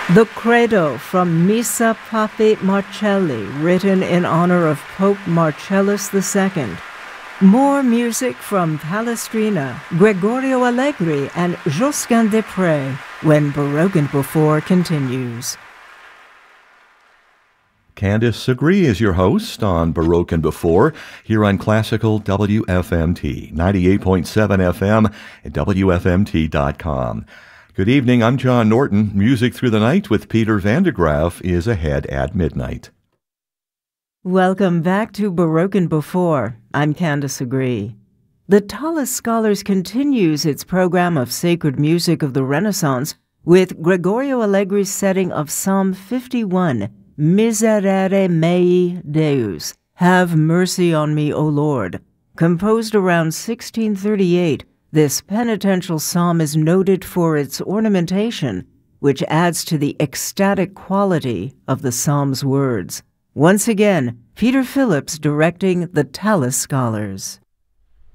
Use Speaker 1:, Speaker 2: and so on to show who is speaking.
Speaker 1: The Credo from Missa Pape Marcelli, written in honor of Pope Marcellus II. More music from Palestrina, Gregorio Allegri, and Josquin des Prez when Baroque and Before continues.
Speaker 2: Candice Agree is your host on Baroque and Before here on Classical WFMT, 98.7 FM at WFMT.com. Good evening, I'm John Norton. Music Through the Night with Peter van der Graaf is ahead at midnight.
Speaker 1: Welcome back to Baroque and Before. I'm Candice Agree. The Tallis Scholars continues its program of sacred music of the Renaissance with Gregorio Allegri's setting of Psalm 51, Miserere mei Deus, Have Mercy on Me, O Lord. Composed around 1638, this penitential psalm is noted for its ornamentation, which adds to the ecstatic quality of the psalm's words. Once again, Peter Phillips directing the Tallis Scholars.